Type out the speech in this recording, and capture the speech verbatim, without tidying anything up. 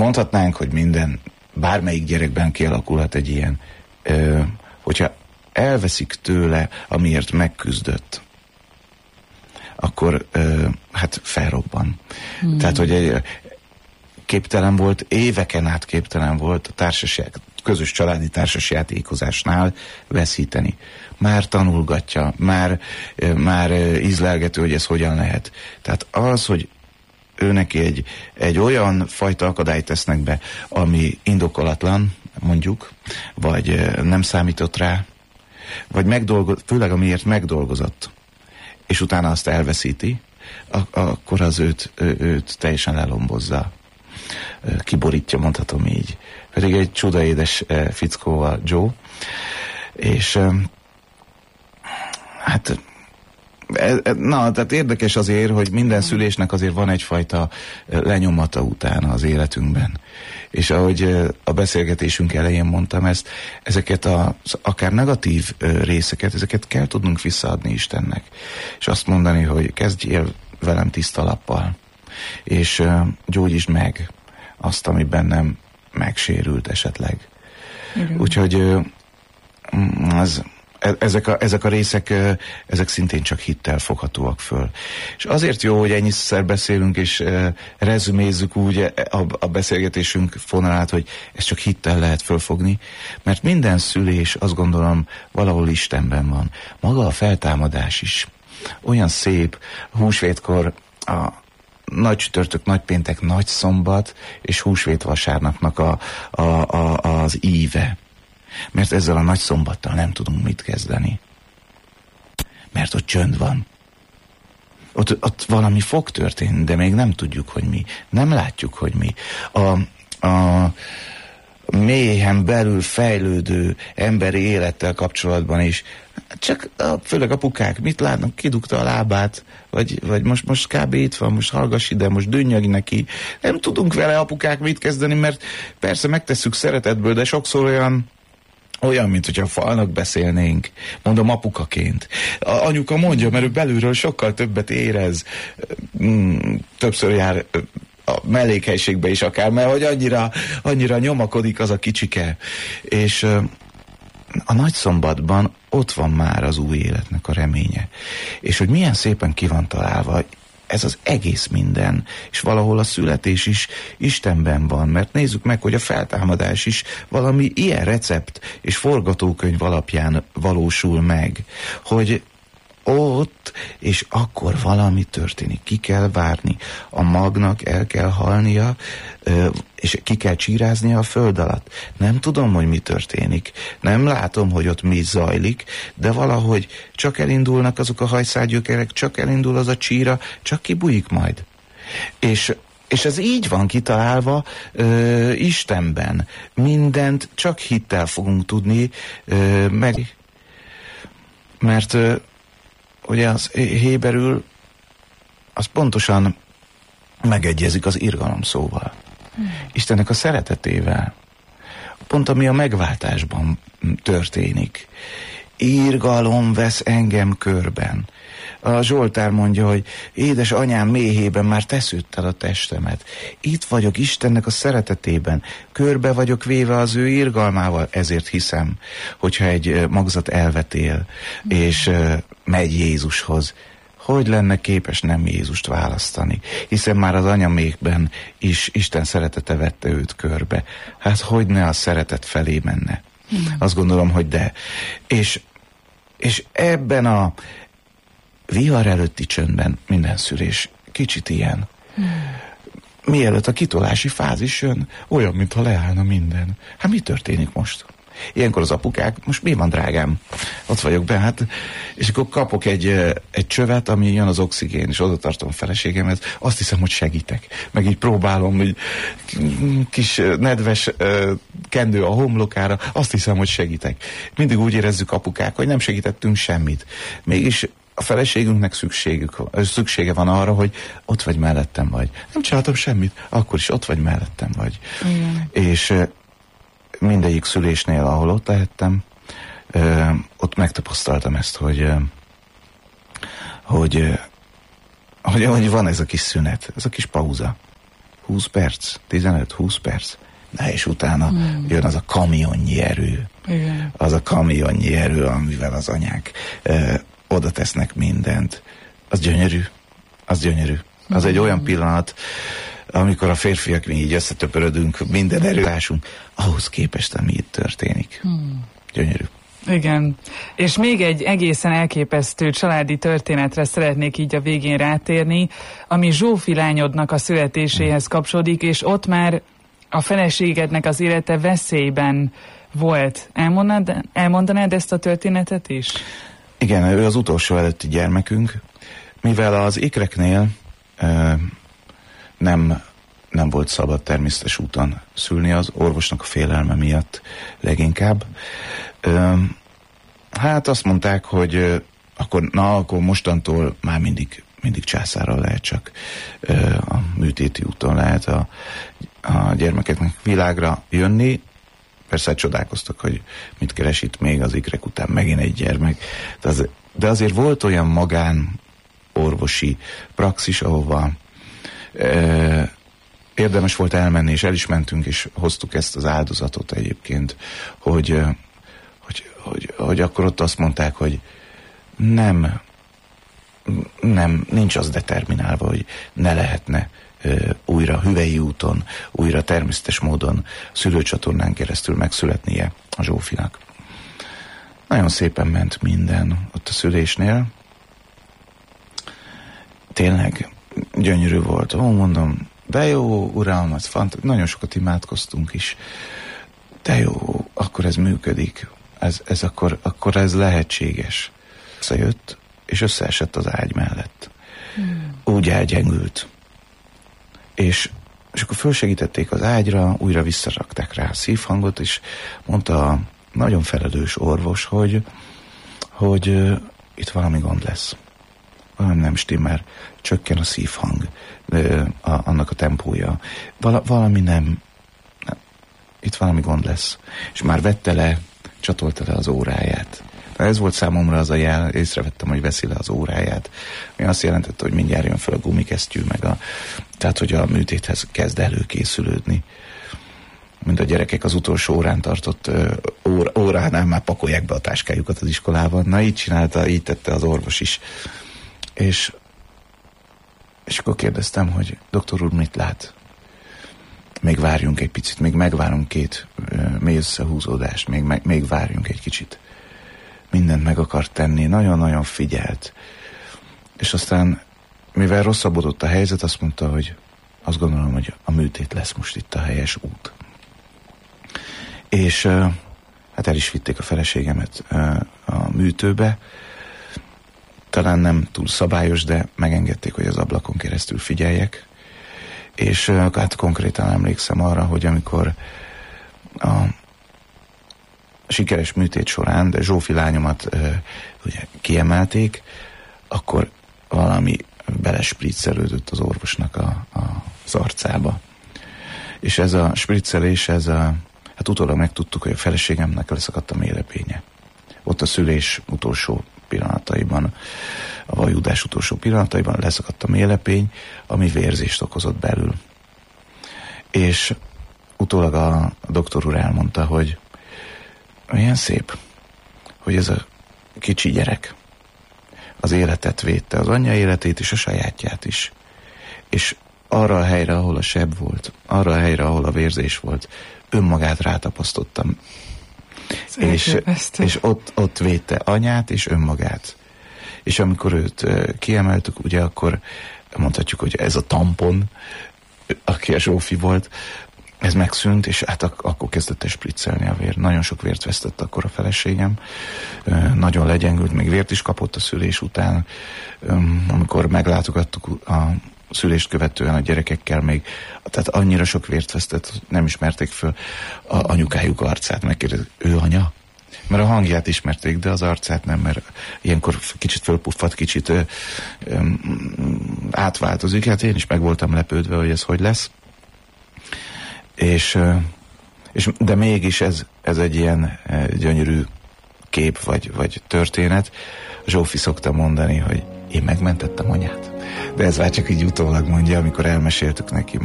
mondhatnánk, hogy minden, bármelyik gyerekben kialakulhat egy ilyen, ö, hogyha elveszik tőle, amiért megküzdött, akkor ö, hát felrobban. Hmm. Tehát, hogy egy, képtelen volt, éveken át képtelen volt a társasság, közös családi társasjátékozásnál veszíteni. Már tanulgatja, már, már ízlelgető, hogy ez hogyan lehet. Tehát az, hogy ő neki egy, egy olyan fajta akadályt tesznek be, ami indokolatlan, mondjuk, vagy nem számított rá, vagy megdolgozott, főleg amiért megdolgozott, és utána azt elveszíti, ak- akkor az őt, ő, őt teljesen lelombozza. Kiborítja, mondhatom így. Pedig egy csudaédes fickó a Joe, és hát na, tehát érdekes azért, hogy minden szülésnek azért van egyfajta lenyomata utána az életünkben. És ahogy a beszélgetésünk elején mondtam ezt, ezeket az akár negatív részeket, ezeket kell tudnunk visszaadni Istennek. És azt mondani, hogy kezdjél velem tiszta lappal, és gyógyítsd meg azt, ami bennem megsérült esetleg. Igen. Úgyhogy az, ezek, a, ezek a részek, ezek szintén csak hittel foghatóak föl. És azért jó, hogy ennyiszer beszélünk, és rezümézzük úgy a, a beszélgetésünk fonalát, hogy ezt csak hittel lehet fölfogni, mert minden szülés, azt gondolom, valahol Istenben van. Maga a feltámadás is olyan szép, húsvétkor a nagy csütörtök, nagy péntek, nagy szombat és húsvét vasárnapnak a, a, a, az íve. Mert ezzel a nagy szombattal nem tudunk mit kezdeni. Mert ott csönd van. Ott, ott valami fog történni, de még nem tudjuk, hogy mi. Nem látjuk, hogy mi. A, a mélyen belül fejlődő emberi élettel kapcsolatban is csak a, főleg apukák mit látnak, kidugta a lábát, vagy, vagy most, most kb. Itt van, most hallgass ide, most dünnyög neki. Nem tudunk vele apukák mit kezdeni, mert persze megtesszük szeretetből, de sokszor olyan olyan, mint hogyha a falnak beszélnénk. Mondom apukaként. A anyuka mondja, mert ő belülről sokkal többet érez. Mm, többször jár a mellékhelyiségbe is akár, mert hogy annyira, annyira nyomakodik az a kicsike. És a nagyszombatban ott van már az új életnek a reménye. És hogy milyen szépen ki van találva ez az egész minden, és valahol a születés is Istenben van, mert nézzük meg, hogy a feltámadás is valami ilyen recept és forgatókönyv alapján valósul meg, hogy ott, és akkor valami történik. Ki kell várni. A magnak el kell halnia, és ki kell csíráznia a föld alatt. Nem tudom, hogy mi történik. Nem látom, hogy ott mi zajlik, de valahogy csak elindulnak azok a hajszálgyökerek, csak elindul az a csíra, csak kibújik majd. És És ez így van kitalálva ö, Istenben. Mindent csak hittel fogunk tudni ö, meg. Mert ö, ugye az héberül az pontosan megegyezik az irgalom szóval. Hmm. Istennek a szeretetével. Pont ami a megváltásban történik. Irgalom vesz engem körben. A Zsoltár mondja, hogy édes anyám méhében már teszőtt el a testemet. Itt vagyok Istennek a szeretetében. Körbe vagyok véve az ő irgalmával. Ezért hiszem, hogyha egy magzat elvetél, és uh, megy Jézushoz, hogy lenne képes nem Jézust választani? Hiszen már az anyamékben is Isten szeretete vette őt körbe. Hát hogy ne a szeretet felé menne? Hmm. Azt gondolom, hogy de. És, és ebben a vihar előtti csöndben minden szülés kicsit ilyen. Hmm. Mielőtt a kitolási fázis jön, olyan, mintha leállna minden. Hát mi történik most? Ilyenkor az apukák, most mi van, drágám? Ott vagyok be, hát, és akkor kapok egy, egy csövet, ami jön az oxigén, és oda tartom a feleségemet, azt hiszem, hogy segítek. Meg így próbálom, hogy kis nedves kendő a homlokára, azt hiszem, hogy segítek. Mindig úgy érezzük apukák, hogy nem segítettünk semmit. Mégis a feleségünknek szükségük, szüksége van arra, hogy ott vagy mellettem vagy. Nem csináltam semmit, akkor is ott vagy mellettem vagy. Igen. És mindegyik szülésnél, ahol ott lehettem, ö, ott megtapasztaltam ezt, hogy, ö, hogy, ö, hogy, hogy van ez a kis szünet, ez a kis pauza. húsz perc, tizenöt-húsz perc. Na és utána hmm. jön az a kamionnyi erő. Igen. Az a kamionnyi erő, amivel az anyák ö, oda tesznek mindent. Az gyönyörű. Az gyönyörű. Az hmm. egy olyan pillanat, amikor a férfiak mi így összetöpörödünk, minden erőtásunk, ahhoz képest, ami itt történik. Hmm. Gyönyörű. Igen. És még egy egészen elképesztő családi történetre szeretnék így a végén rátérni, ami Zsófi lányodnak a születéséhez kapcsolódik, és ott már a feleségednek az élete veszélyben volt. Elmondanád, elmondanád ezt a történetet is? Igen, ő az utolsó előtti gyermekünk, mivel az ikreknél ö, nem, nem volt szabad természetes úton szülni, az orvosnak a félelme miatt leginkább. Ö, hát azt mondták, hogy ö, akkor, na, akkor mostantól már mindig, mindig császárral lehet, csak ö, a műtéti úton lehet a, a gyermekeknek világra jönni. Persze csodálkoztak, hogy mit keres itt még az ikrek után megint egy gyermek. De, az, de azért volt olyan magán orvosi praxis, ahova ö, érdemes volt elmenni, és el is mentünk, és hoztuk ezt az áldozatot egyébként, hogy, hogy, hogy, hogy akkor ott azt mondták, hogy nem, nem, nincs az determinálva, hogy ne lehetne uh, újra hüvei úton, újra természetes módon szülőcsatornán keresztül megszületnie a Zsófinak. Nagyon szépen ment minden ott a szülésnél. Tényleg gyönyörű volt. Ó, mondom, de jó, uram, az fantasztikus. Nagyon sokat imádkoztunk is. De jó, akkor ez működik. Ez, ez akkor, akkor ez lehetséges. Összejött, és összeesett az ágy mellett. Hmm. Úgy elgyengült. És, és akkor fölsegítették az ágyra, újra visszarakták rá a szívhangot, és mondta a nagyon felelős orvos, hogy, hogy uh, itt valami gond lesz. Valami nem stimmel, csökken a szívhang, uh, a, annak a tempója. Val, valami nem, nem, itt valami gond lesz. És már vette le, csatolta le az óráját. De ez volt számomra az a jel, észrevettem, hogy veszi le az óráját. Ami azt jelentette, hogy mindjárt jön fel a gumikesztyű, meg a, tehát, hogy a műtéthez kezd előkészülődni. Mint a gyerekek az utolsó órán tartott uh, óra, óránál már pakolják be a táskájukat az iskolában. Na, így csinálta, így tette az orvos is. És, és akkor kérdeztem, hogy doktor úr, mit lát? Még várjunk egy picit, még megvárunk két uh, mély összehúzódást, még, meg, még várjunk egy kicsit. Mindent meg akart tenni, nagyon-nagyon figyelt. És aztán, mivel rosszabbodott a helyzet, azt mondta, hogy azt gondolom, hogy a műtét lesz most itt a helyes út. És uh, hát el is vitték a feleségemet uh, a műtőbe. Talán nem túl szabályos, de megengedték, hogy az ablakon keresztül figyeljek. És uh, hát konkrétan emlékszem arra, hogy amikor a sikeres műtét során, de Zsófi lányomat uh, ugye kiemelték, akkor valami belespriccelődött az orvosnak a, a, az arcába. És ez a spriccelés, ez a, hát utólag megtudtuk, hogy a feleségemnek leszakadt a mélepénye. Ott a szülés utolsó pillanataiban, a vajudás utolsó pillanataiban leszakadt a mélepény, ami vérzést okozott belül. És utólag a, a doktor úr elmondta, hogy olyan szép, hogy ez a kicsi gyerek az életet védte, az anyja életét és a sajátját is. És arra a helyre, ahol a seb volt, arra a helyre, ahol a vérzés volt, önmagát rátapasztottam. És, és ott, ott védte anyát és önmagát. És amikor őt kiemeltük, ugye akkor mondhatjuk, hogy ez a tampon, aki a Zsófi volt, ez megszűnt, és hát ak- akkor kezdett el spriccelni a vér. Nagyon sok vért vesztett akkor a feleségem. Nagyon legyengült, még vért is kapott a szülés után. Amikor meglátogattuk a szülést követően a gyerekekkel, még tehát annyira sok vért vesztett, nem ismerték föl a anyukájuk arcát. Megkérdezik, ő anya? Mert a hangját ismerték, de az arcát nem, mert ilyenkor kicsit fölpuffat, kicsit ö, ö, átváltozik. Hát én is meg voltam lepődve, hogy ez hogy lesz. És, és de mégis ez, ez egy ilyen gyönyörű kép vagy, vagy történet. Zsófi szokta mondani, hogy én megmentettem anyát. De ez már csak így utólag mondja, amikor elmeséltük neki.